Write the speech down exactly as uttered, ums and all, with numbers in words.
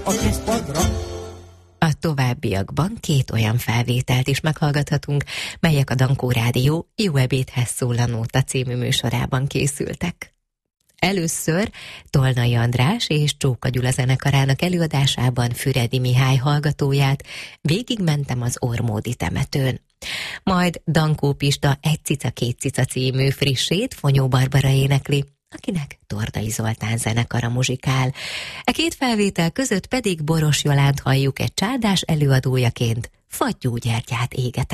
a kis padra. A továbbiakban két olyan felvételt is meghallgathatunk, melyek a Dankó Rádió Jó ebédhez szól a Nóta című műsorában készültek. Először Tolnai András és Csóka Gyula zenekarának előadásában Füredi Mihály hallgatóját Végigmentem az Ormódi temetőn. Majd Dankó Pista Egy cica, két cica című frissét Fonyó Barbara énekli, akinek Tordai Zoltán zenekara muzsikál. E két felvétel között pedig Boros Jolánt halljuk egy csárdás előadójaként Fattyúgyertyát égetek.